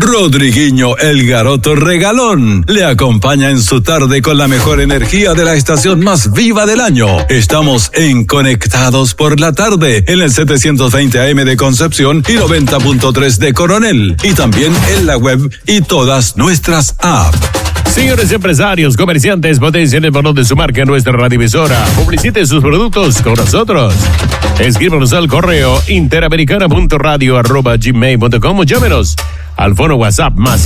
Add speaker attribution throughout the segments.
Speaker 1: Rodriguinho el Garoto Regalón le acompaña en su tarde con la mejor energía de la estación más viva del año. Estamos en Conectados por la Tarde, en el 720 AM de Concepción y 90.3 de Coronel, y también en la web y todas nuestras apps.
Speaker 2: Señores empresarios, comerciantes, potencien el valor de su marca en nuestra radioemisora. Publicite sus productos con nosotros. Escríbanos al correo interamericana.radio@gmail.com o llámenos al fono WhatsApp más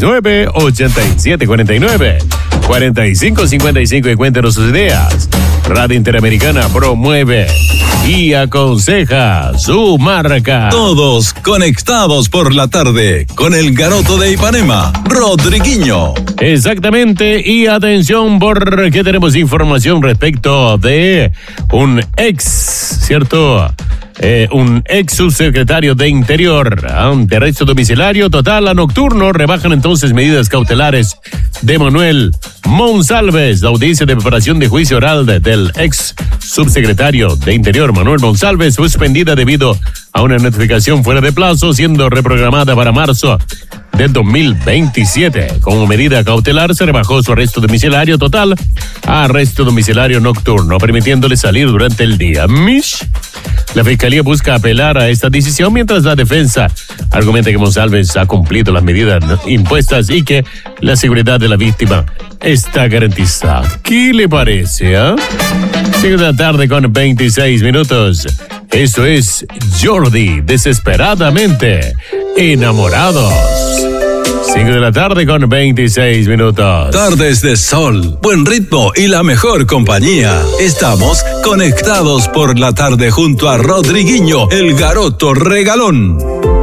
Speaker 2: 569-8749-4555 y cuéntenos sus ideas. Radio Interamericana promueve y aconseja su marca.
Speaker 1: Todos conectados por la tarde con el Garoto de Ipanema, Rodriguinho.
Speaker 2: Exactamente, y atención porque tenemos información respecto de un ¿cierto? Un ex subsecretario de Interior, de arresto domiciliario total a nocturno. Rebajan entonces medidas cautelares de Manuel Monsalves. La audiencia de preparación de juicio oral del ex subsecretario de Interior, Manuel Monsalves, suspendida debido a una notificación fuera de plazo, siendo reprogramada para marzo del 2027. Como medida cautelar, se rebajó su arresto domiciliario total a arresto domiciliario nocturno, permitiéndole salir durante el día. La Fiscalía busca apelar a esta decisión, mientras la defensa argumenta que Monsalves ha cumplido las medidas impuestas y que la seguridad de la víctima está garantizada. ¿Qué le parece, 5 de la tarde con 26 minutos. Esto es Jordi, Desesperadamente Enamorados. 5 de la tarde con 26 minutos.
Speaker 1: Tardes de sol, buen ritmo y la mejor compañía. Estamos conectados por la tarde junto a Rodriguinho, el Garoto Regalón.